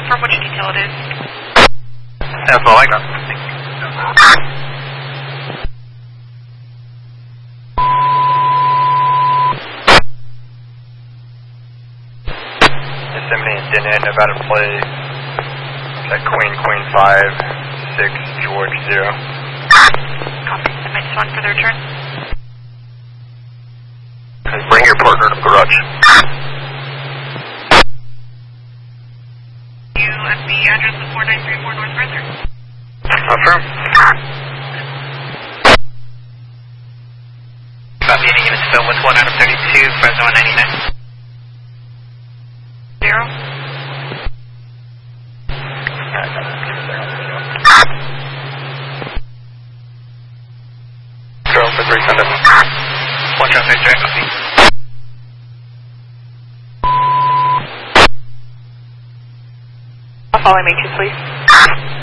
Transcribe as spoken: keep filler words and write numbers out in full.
confirm which detail it is. That's all I got. Thank you. Yosemite and Dinant about to play at Queen, Queen five, six, George zero. Copy. Submit one for the return. Okay, bring your partner to the garage. U M B address of four nine three four North Mercer. Confirm. Copy, any units fill with one out of thirty-two, Fresno one ninety-nine. Zero. Zero for three send it. One traffic direct, copy. I'll follow me too, please.